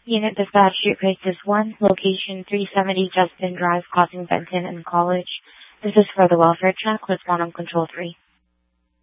Unit dispatch, street crisis 1, location 370 Justin Drive, Crossing Benton and College. This is for the welfare check. Respond on control 3.